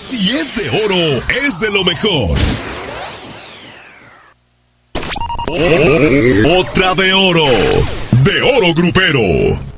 Si es de oro, es de lo mejor. Otra de oro grupero.